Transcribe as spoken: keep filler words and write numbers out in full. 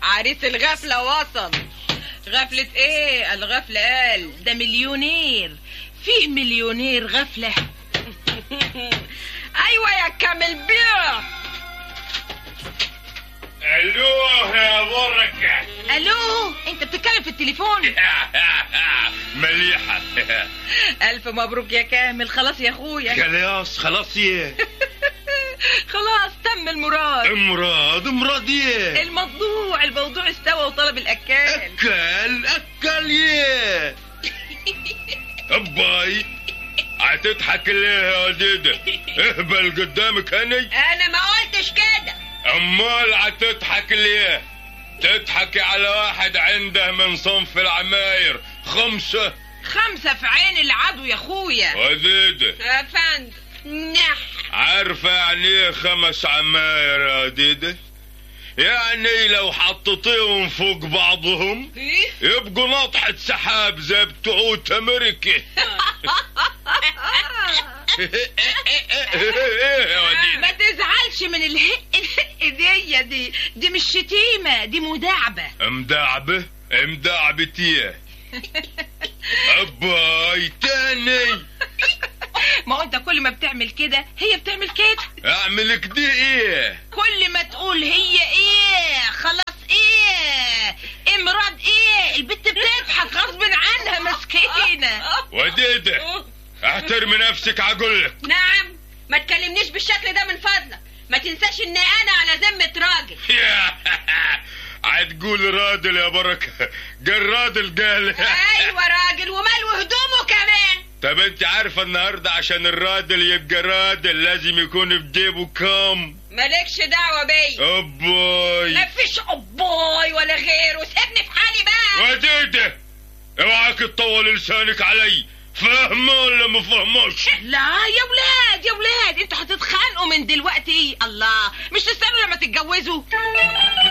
عريس الغفلة وصل. غفلة ايه؟ الغفلة قال ده مليونير. فيه مليونير غفلة؟ ايوه يا كامل بيه. الو يا بركة. الو، انت بتتكلم في التليفون؟ مليحة. الف مبروك يا كامل. خلاص يا اخويا. خلاص خلاص يه. خلاص تم المراد. مراد مراد يه. الموضوع الموضوع استوى وطلب الاكال. اكل اكل يه. اباي هتضحك ليه يا ديدة؟ اهبل قدامك هني. انا ما قلتش كده. امال هتضحك ليه؟ تضحكي على واحد عنده من صنف العماير خمسة. خمسة في عين العدو يا اخويا. وديدة يا فندم. نح. عارفة يعني ايه خمس عماير يا ديدة؟ يعني لو حطيتيهم فوق بعضهم يبقوا نطحة سحاب زي بتوع امريكا. ما تزعلش من الهق الهق دي دي دي مش شتيمة، دي مداعبة. مداعبة؟ مداعبتيه. اباي تاني. ما هو انت كل ما بتعمل كده هي بتعمل كده. اعمل كده ايه؟ كل ما تقول هي ايه خلاص ايه امراد ايه البت بتضحك غصب عنها مسكينة. وديدة احترمي نفسك عقولك. نعم، ما تكلمنيش بالشكل ده من فضلك. ما تنساش ان انا على ذمة راجل. هتقول راجل يا بركة؟ قال راجل قال. ايوه راجل ومال وهدومه كمان. طب انت عارفة النهاردة عشان الراجل يبقى راجل لازم يكون في جيبه كام؟ مالكش دعوة بيا. اباي. مفيش اباي ولا غيره، سيبني في حالي بقى. وديدة اوعاك تطول لسانك علي. فاهمة ولا ما فاهموش؟ لا يا ولاد يا ولاد، انتوا هتتخانقوا من دلوقتي. الله، مش تستنوا لما تتجوزوا؟